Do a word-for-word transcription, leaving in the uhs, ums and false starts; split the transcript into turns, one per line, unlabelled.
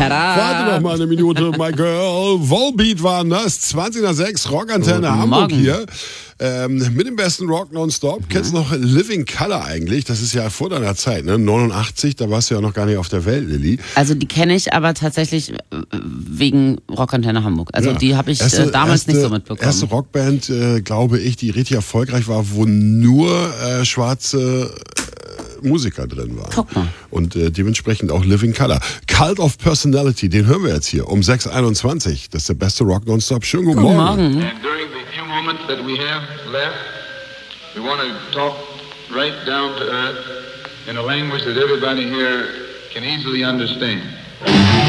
Tada!
Warte noch mal eine Minute, my girl. Volbeat waren das. zwanzig nach sechs, Rockantenne
Guten
Hamburg
Morgen.
hier. Ähm, mit dem besten Rock nonstop. Mhm. Kennst du noch Living Color eigentlich? Das ist ja vor deiner Zeit, ne? neunundachtzig, da warst du ja noch gar nicht auf der Welt, Lilly.
Also die kenne ich aber tatsächlich wegen Rockantenne Hamburg. Also
Ja.
die habe ich
erste,
äh, damals
erste,
nicht so mitbekommen.
Erste Rockband, äh, glaube ich, die richtig erfolgreich war, wo nur äh, schwarze äh, Musiker drin waren.
Guck mal.
Und äh, dementsprechend auch Living Color. Cult of Personality, den hören wir jetzt hier um sechs Uhr einundzwanzig. Das ist der beste Rock nonstop. Schönen guten,
Guten
Morgen.
Morgen.
And during the few moments that we have left, we want to talk right down to earth in a language that everybody here can easily understand.